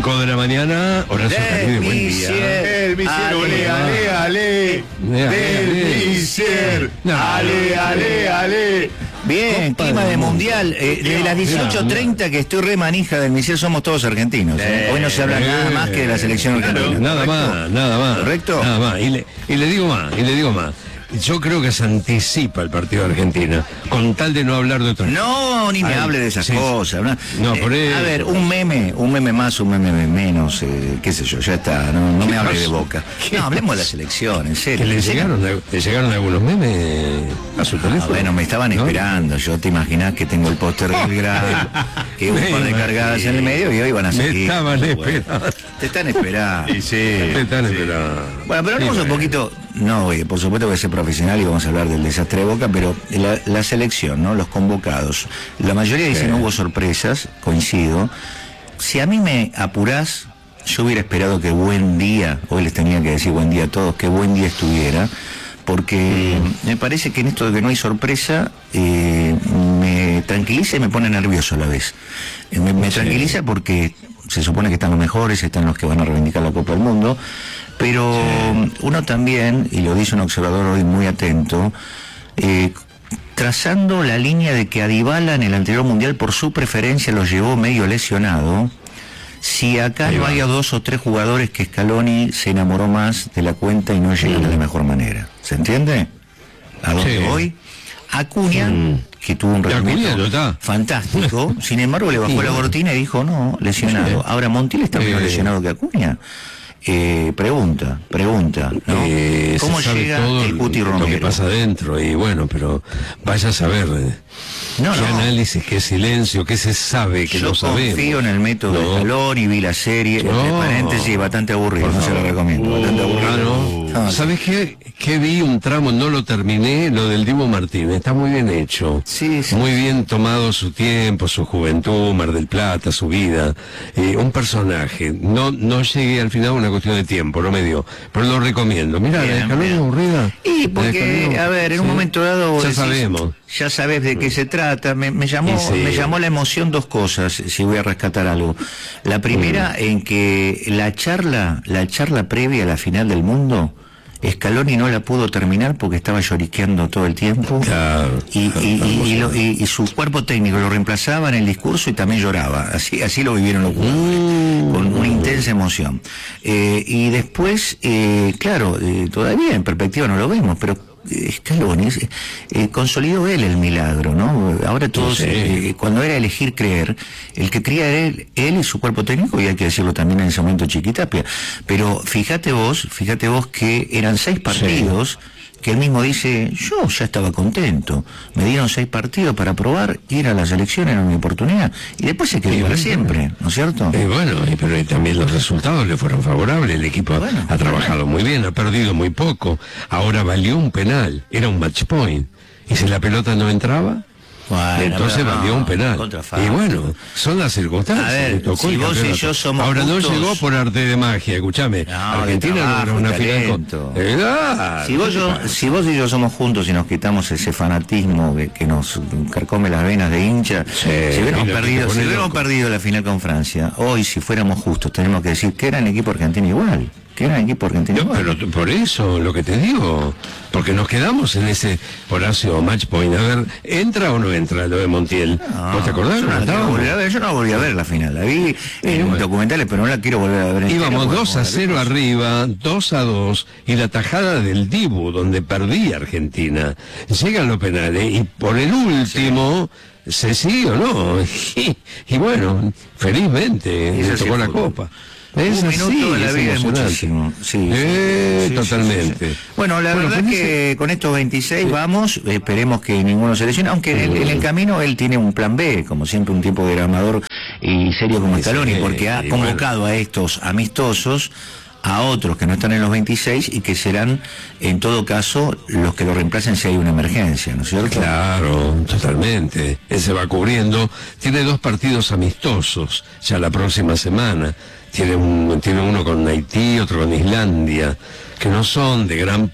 5 de la mañana, Horacio Caride, buen día. El Misier, ale. Del Misier, ale. Bien, Copa clima del de Mundo. mundial. Desde las 18:30 que estoy re manija del Misier, somos todos argentinos. Hoy no se habla nada más que de la selección argentina. Nada más. ¿Correcto? Nada más. Y le digo más. Yo creo que se anticipa el partido de Argentina, con tal de no hablar de otro. No, ni me hable de esas cosas. No, por eso. A ver, un meme más, un meme menos, qué sé yo, ya está, no me hable de Boca. No, hablemos de la selección, en serio. ¿Que le llegaron algunos memes a su teléfono? Bueno, me estaban esperando, yo te imaginás que tengo el póster del Grado, que un par de cargadas en el medio y hoy van a seguir. Me estaban esperando. Te están esperando. Te están esperando. Bueno, pero hablamos un poquito, no, por supuesto que ser profesional y vamos a hablar del desastre de Boca, pero la selección, ¿no? Los convocados. La mayoría dicen no hubo sorpresas, coincido. Si a mí me apurás, yo hubiera esperado que buen día, hoy les tenía que decir buen día a todos, que buen día estuviera, porque me parece que en esto de que no hay sorpresa, me tranquiliza y me pone nervioso a la vez. Me tranquiliza porque se supone que están los mejores, están los que van a reivindicar la Copa del Mundo, pero uno también, y lo dice un observador hoy muy atento, trazando la línea de que a Dybala en el anterior mundial por su preferencia lo llevó medio lesionado, si acá no hay 2 o 3 jugadores que Scaloni se enamoró más de la cuenta y no llegan de la mejor manera. ¿Se entiende? ¿A dónde voy? Acuña, que tuvo un rendimiento fantástico, sin embargo le bajó la cortina y dijo no, lesionado. Ahora Montiel está menos lesionado que Acuña. Pregunta, ¿no? ¿Cómo llega el Cuti Romero? Lo que pasa adentro, y bueno, pero vaya a saber qué análisis, qué silencio, qué se sabe, que no sabemos. Yo confío en el método de Scaloni, vi la serie, entre paréntesis, bastante aburrido, no se lo recomiendo, bastante aburrido. ¿Sabes qué? Que vi un tramo, no lo terminé, lo del Dibu Martínez, está muy bien hecho. Sí. Muy bien tomado su tiempo, su juventud, Mar del Plata, su vida. Un personaje. No llegué al final a una cuestión de tiempo, no me dio. Pero lo recomiendo. Mirá, la de Scaloni es aburrida. Y porque, a ver, en un momento dado... Ya sabemos. Ya sabes de qué se trata. Me llamó la emoción 2 cosas, si voy a rescatar algo. La primera, en que la charla previa a la final del mundo, Scaloni no la pudo terminar porque estaba lloriqueando todo el tiempo. Claro, y su cuerpo técnico lo reemplazaba en el discurso y también lloraba. Así lo vivieron los jugadores, con una intensa emoción. Y después, claro, todavía en perspectiva no lo vemos, pero Scaloni consolidó él el milagro, ¿no? Ahora todos, cuando era elegir creer, el que creía era él y su cuerpo técnico, y hay que decirlo también en ese momento Chiquitapia. Pero fíjate vos que eran 6 partidos que él mismo dice, yo ya estaba contento, me dieron 6 partidos para probar, ir a la selección era mi oportunidad, y después se quedó para siempre, ¿no es cierto? Pero también los resultados le fueron favorables, el equipo ha trabajado muy bien, ha perdido muy poco, ahora valió un penal, era un match point, y si la pelota no entraba, entonces valió un penal. Y bueno, son las circunstancias. A ver, si vos y yo somos ahora justos, no llegó por arte de magia, escúchame. Argentina logró una final con... Si vos y yo somos juntos y nos quitamos ese fanatismo que nos carcome las venas de hincha, si hubiéramos perdido la final con Francia, hoy si fuéramos justos tenemos que decir que era el equipo argentino igual. Pero por eso, lo que te digo, porque nos quedamos en ese Horacio match point. A ver, ¿entra o no entra lo de Montiel? ¿Vos te acordás? Yo no volví a ver la final, la vi en documentales, pero no la quiero volver a ver. Íbamos 2-0 arriba, 2-2, y la tajada del Dibu, donde perdía Argentina. Llegan los penales, y por el último... ¿Se sigue o no? Y bueno, felizmente le tocó la copa. Un minuto de la vida es muchísimo. Totalmente. Sí. Bueno, la verdad es que con estos 26 vamos, esperemos que ninguno se lesione, aunque en el camino él tiene un plan B, como siempre un tipo diagramador y serio como Scaloni, porque ha convocado a estos amistosos a otros que no están en los 26 y que serán, en todo caso, los que lo reemplacen si hay una emergencia, ¿no es cierto? Claro, totalmente. Él se va cubriendo. Tiene 2 partidos amistosos ya la próxima semana. Tiene uno con Haití, otro con Islandia, que no son de gran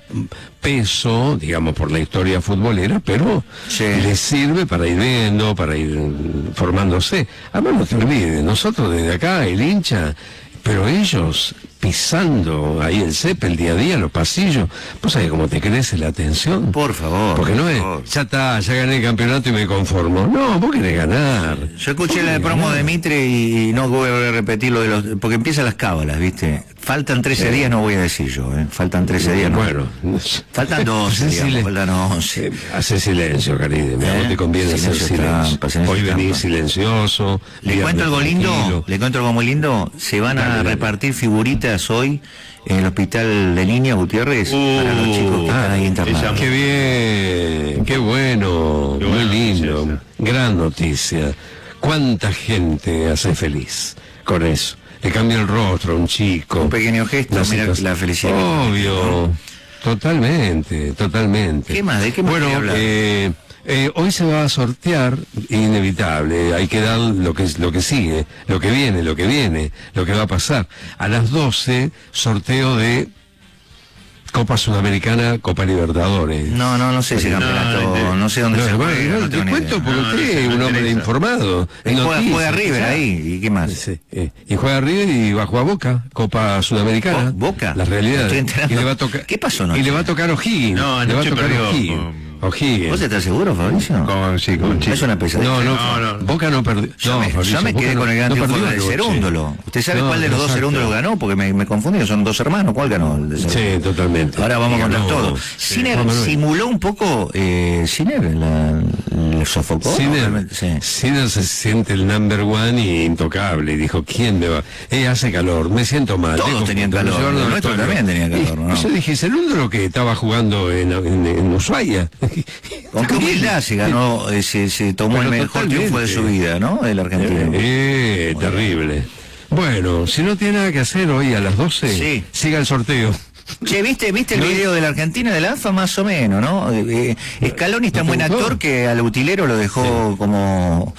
peso, digamos, por la historia futbolera, pero sí, les sirve para ir viendo, para ir formándose. Además, no te olvides, nosotros desde acá, el hincha, pero ellos pisando ahí el césped el día a día, los pasillos, ¿vos sabés cómo te crece la atención? Por favor. Porque no es, ya está, ya gané el campeonato y me conformo. No, vos querés ganar. Yo escuché la de promo de Mitre y no voy a repetir lo de los... Porque empiezan las cábalas, ¿viste? Faltan 13 días, no voy a decir yo, ¿eh? Faltan 13 días, no. Bueno. Faltan 12, digamos, faltan 11. Hace silencio, Caride, a vos te conviene hacer silencio. Hoy venís silencioso. ¿Le cuento algo lindo? ¿Le cuento algo muy lindo? Se van a repartir figuritas hoy en el hospital de niños Gutiérrez para los chicos que están ahí internados. Qué bien, qué bueno, muy lindo, gran noticia. ¿Cuánta gente hace feliz con eso? Le cambia el rostro a un chico. Un pequeño gesto, mira la felicidad. Obvio, totalmente. ¿Qué más? ¿De qué más bueno, hoy se va a sortear, inevitable, hay que dar lo que sigue, lo que viene, lo que va a pasar. A las 12, sorteo de Copa Sudamericana, Copa Libertadores. No sé ese campeonato, no sé dónde se juega. No te cuento porque usted es un hombre informado. Juega River ahí, ¿y qué más? Sí, y juega River y va a jugar Boca, Copa Sudamericana. ¿Boca? La realidad. Y le va a tocar... ¿Qué pasó, no? Y le va a tocar O'Higgins. No, le va a anoche tocar perdió O'Higgins. ¿Vos estás seguro, Fabricio? Sí, con Es una pesadilla. No. Boca no perdió. Yo me quedé con el gran triunfo del Cerúndolo. ¿Usted sabe cuál de los dos Cerúndolos ganó? Porque me confundí, son 2 hermanos. ¿Cuál ganó? El de Cerúndolo? Sí, totalmente. Ahora vamos a contar todo. Sinner simuló un poco, Sinner le sofocó. Sinner se siente el number one y intocable. Y dijo, ¿quién me va? Hace calor, me siento mal. Todos tenían calor. Nuestro también tenía calor, ¿no? Yo dije, Cerúndolo que estaba jugando en Ushuaia. Con qué humildad se ganó, se tomó el mejor triunfo de su vida, ¿no? El argentino. Terrible. Bueno, si no tiene nada que hacer hoy a las 12, siga el sorteo. Che, ¿viste el video de la Argentina de la AFA? Más o menos, ¿no? Scaloni es tan buen actor que al utilero lo dejó como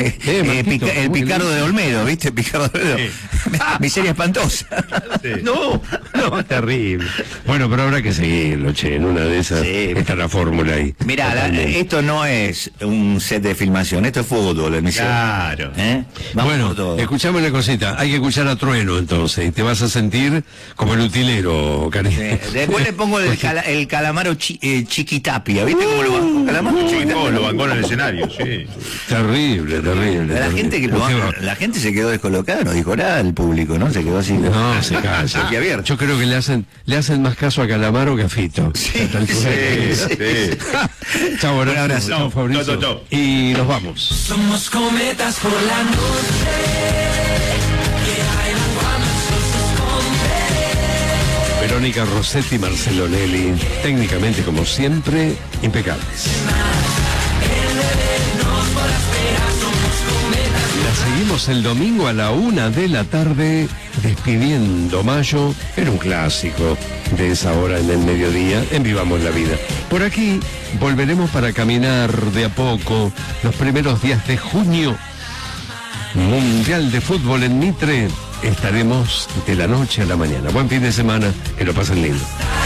el Picardo de Olmedo, ¿viste? Picardo de Olmedo. Miseria espantosa. No, terrible. Bueno, pero habrá que seguirlo, che, en una de esas está la fórmula ahí. Mirá, esto no es un set de filmación, esto es fútbol, emisión. Claro. Bueno, escuchame una cosita, hay que escuchar a Trueno entonces, y te vas a sentir como el utilero, Carlos. Después le pongo el calamaro Chiquitapia, ¿viste cómo lo bancó? Calamaro Chiquitapia. Lo bancó en el escenario, sí. Terrible. La gente se quedó descolocada, no dijo nada el público, ¿no? Se quedó así. No, se calla. Yo creo que le hacen más caso a Calamaro que a Fito. Sí. Chau, un abrazo, Fabricio. Chau. Y nos vamos. Somos cometas por la noche. Verónica Rossetti, Marcelo Nelly, técnicamente como siempre, impecables. La seguimos el domingo a la 1 de la tarde, despidiendo mayo. Era un clásico de esa hora en el mediodía, en Vivamos la Vida. Por aquí volveremos para caminar de a poco los primeros días de junio. Mundial de Fútbol en Mitre. Estaremos de la noche a la mañana. Buen fin de semana, que lo pasen lindo.